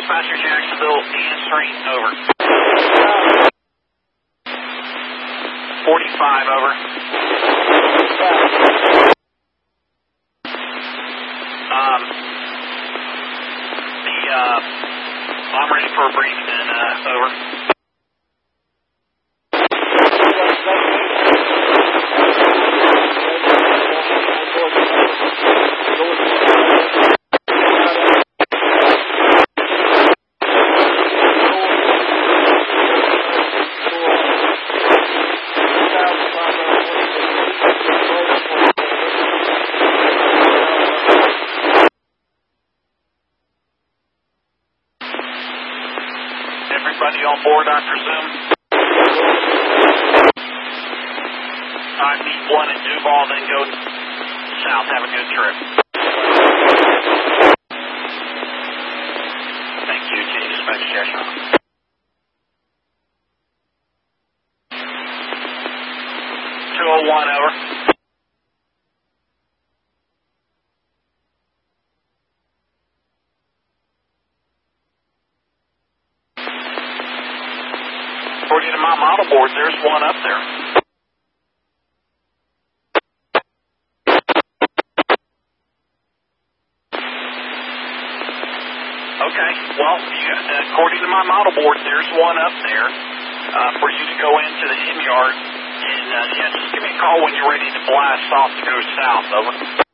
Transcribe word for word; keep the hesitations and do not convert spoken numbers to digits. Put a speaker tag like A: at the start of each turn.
A: Dispatcher Jacksonville, answering, over. forty-five, over. Um, the, uh, I'm ready for a briefing, and, uh, over. Everybody on board, I presume? Alright, meet one at Duval, then go south. Have a good trip. Thank you, T. Dispatch Jacksonville. two oh one, over. According to my model board, there's one up there. Okay, well, you, according to my model board, there's one up there uh, for you to go into the M yard. And uh, yeah, just give me a call when you're ready to blast off to go south, over.